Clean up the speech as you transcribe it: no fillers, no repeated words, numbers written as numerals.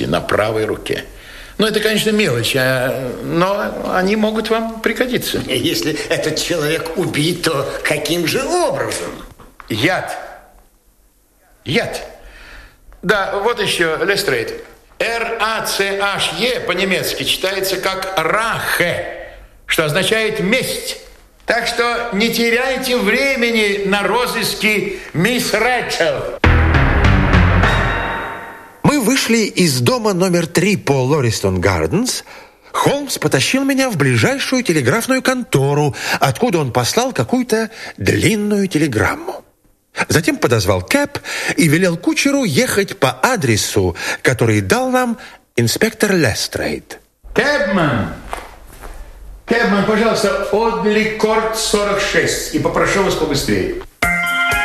кости на правой руке. Ну, это, конечно, мелочь, но они могут вам пригодиться. Если этот человек убит, то каким же образом? Яд. Да, вот еще, Лестрейд. Раче по-немецки читается как рахе, что означает месть. Так что не теряйте времени на розыски мисс Рэчел. Мы вышли из дома номер 3 по Лористон Гарденс. Холмс потащил меня в ближайшую телеграфную контору, откуда он послал какую-то длинную телеграмму. Затем подозвал кэб и велел кучеру ехать по адресу, который дал нам инспектор Лестрейд. Кэбман, пожалуйста, Одли Корт 46. И попрошу вас побыстрее.